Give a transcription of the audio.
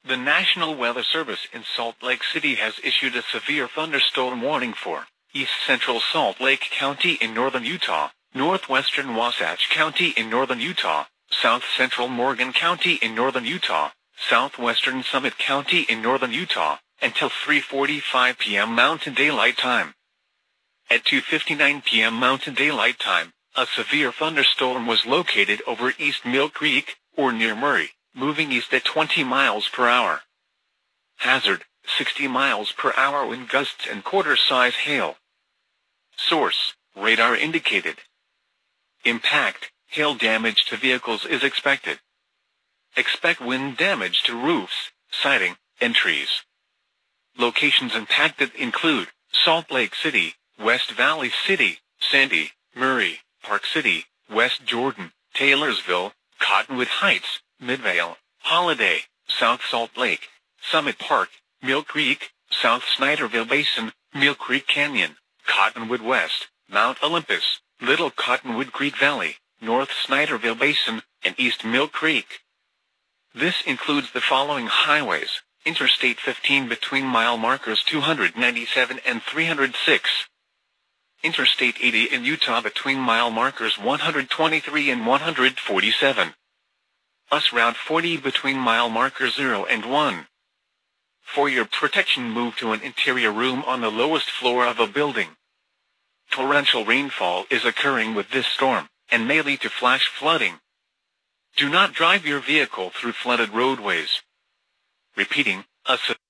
The National Weather Service in Salt Lake City has issued a severe thunderstorm warning for East Central Salt Lake County in northern Utah, northwestern Wasatch County in northern Utah, south central Morgan County in northern Utah, southwestern Summit County in northern Utah, until 3:45 p.m. Mountain Daylight Time. At 2:59 p.m. Mountain Daylight Time, a severe thunderstorm was located over East Mill Creek, or near Murray, moving east at 20 miles per hour. Hazard, 60 miles per hour wind gusts and quarter-size hail. Source, radar indicated. Impact, hail damage to vehicles is expected. Expect wind damage to roofs, siding, and trees. Locations impacted include Salt Lake City, West Valley City, Sandy, Murray, Park City, West Jordan, Taylorsville, Cottonwood Heights, Midvale, Holiday, South Salt Lake, Summit Park, Mill Creek, South Snyderville Basin, Mill Creek Canyon, Cottonwood West, Mount Olympus, Little Cottonwood Creek Valley, North Snyderville Basin, and East Mill Creek. This includes the following highways: Interstate 15 between mile markers 297 and 306. Interstate 80 in Utah between mile markers 123 and 147. US Route 40 between mile markers 0 and 1. For your protection, move to an interior room on the lowest floor of a building. Torrential rainfall is occurring with this storm, and may lead to flash flooding. Do not drive your vehicle through flooded roadways. Repeating, a